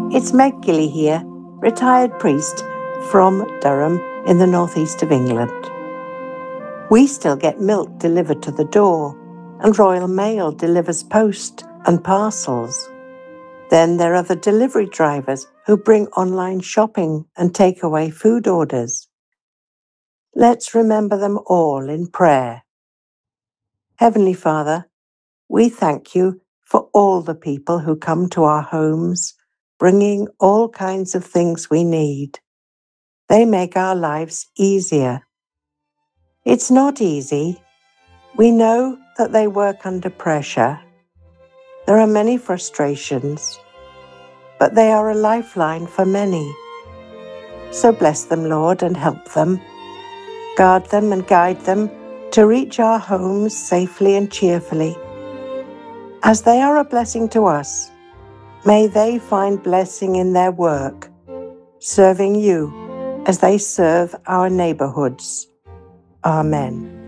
It's Meg Gilly here, retired priest from Durham in the northeast of England. We still get milk delivered to the door, and Royal Mail delivers post and parcels. Then there are the delivery drivers who bring online shopping and take away food orders. Let's remember them all in prayer. Heavenly Father, we thank you for all the people who come to our homes, bringing all kinds of things we need. They make our lives easier. It's not easy. We know that they work under pressure. There are many frustrations, but they are a lifeline for many. So bless them, Lord, and help them. Guard them and guide them to reach our homes safely and cheerfully. As they are a blessing to us, may they find blessing in their work, serving you as they serve our neighborhoods. Amen.